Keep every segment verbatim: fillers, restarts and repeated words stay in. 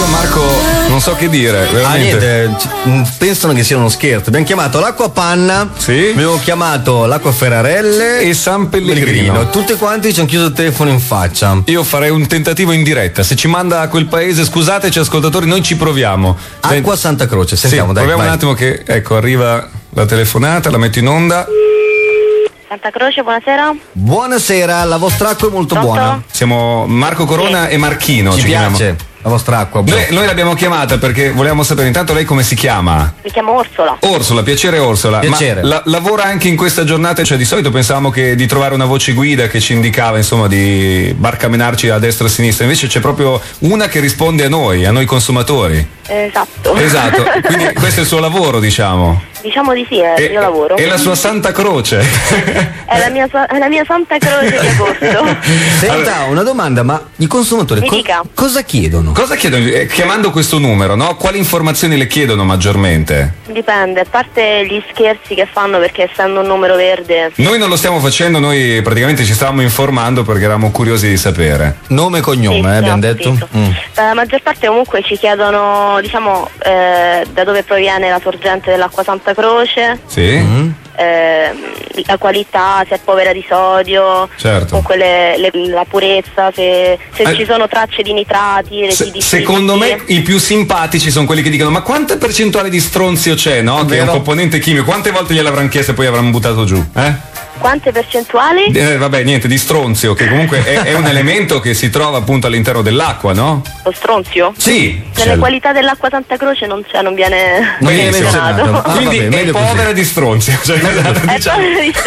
Marco non so che dire, veramente. Ah, niente, pensano che sia uno scherzo. Abbiamo chiamato l'acqua panna, sì. Abbiamo chiamato l'acqua Ferrarelle e San Pellegrino. Pellegrino. Tutti quanti ci hanno chiuso il telefono in faccia. Io farei un tentativo in diretta. Se ci manda a quel paese, scusateci ascoltatori, noi ci proviamo. Acqua Santa Croce, sentiamo, sì, dai. Proviamo vai. un attimo che, ecco, arriva la telefonata, la metto in onda. Santa Croce, buonasera. Buonasera, la vostra acqua è molto Pronto? buona. Siamo Marco Corona sì. e Marchino. Ci, ci piace chiamiamo. la vostra acqua. Noi, noi l'abbiamo chiamata perché volevamo sapere intanto lei come si chiama. Mi chiamo Orsola. Orsola, piacere Orsola. Piacere. Ma la, lavora anche in questa giornata, cioè di solito pensavamo che di trovare una voce guida che ci indicava insomma di barcamenarci a destra e a sinistra, invece c'è proprio una che risponde a noi, a noi consumatori. Esatto. Esatto, quindi questo è il suo lavoro, diciamo. Diciamo di sì, eh, E- io lavoro. È la sua Santa Croce. È la mia, sa- è la mia Santa Croce di agosto. Senta, una domanda, ma i consumatori Mi co- dica. cosa chiedono? Cosa chiedono? Eh, chiamando questo numero, no? Quali informazioni le chiedono maggiormente? Dipende, a parte gli scherzi che fanno perché essendo un numero verde. Noi non lo stiamo facendo, noi praticamente ci stavamo informando perché eravamo curiosi di sapere. Nome e cognome, Sì, eh, abbiamo no, detto. capito. Mm. La maggior parte comunque ci chiedono, diciamo, eh, da dove proviene la sorgente dell'acqua Santa Croce, Sì? Mm. eh, la qualità, se è povera di sodio, Certo. comunque le- le- la purezza, se, se Eh, ci sono tracce di nitrati, Se- di, di secondo me fluidi. i più simpatici sono quelli che dicono ma quanta percentuale di stronzio c'è, no? Che è un Vero. componente chimico, quante volte gliel'avranno chiesto e poi avranno buttato giù? Eh? Quante percentuali? Eh, vabbè, niente, di stronzio, che comunque è, è un elemento che si trova appunto all'interno dell'acqua, no? Lo stronzio? Sì. Nelle qualità dell'acqua Santa Croce non c'è, non viene Non viene Benissimo. menzionato. Ah, Quindi vabbè, è meglio così. povera di stronzio. Cioè, esatto, È diciamo. povera di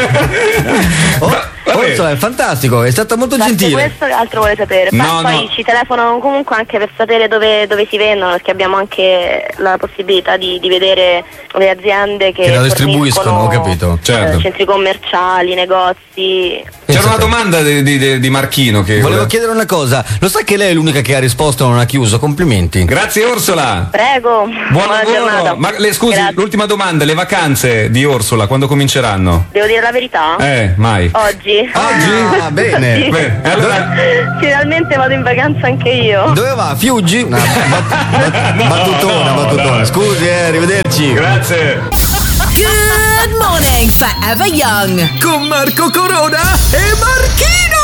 stronzio. Oh, Va- vabbè. Orsola, è fantastico, è stata molto Parte gentile. questo che altro vuole sapere? No, Poi no. ci telefonano comunque anche per sapere dove, dove si vendono, perché abbiamo anche la possibilità di, di vedere le aziende che, Che la distribuiscono, forniscono, ho capito. Certo. eh, centri commerciali, negozi. C'era una Pensate. domanda di, di- di Marchino che Volevo voleva- chiedere una cosa, lo sa che lei è l'unica che ha risposto e non ha chiuso? Complimenti. Grazie Orsola. Prego, Buon buona lavoro. giornata. Ma le, scusi, Grazie. l'ultima domanda, le vacanze di Orsola quando cominceranno? Devo dire la verità? Eh, mai. Oggi. Oggi? Ah, bene. Sì. Bene, e allora Finalmente vado in vacanza anche io. Dove va? Fiuggi? No, bat- bat- battutona, battutona. Scusi, eh, arrivederci. Grazie. Good morning, Forever Young. Con Marco Corona e Marchino.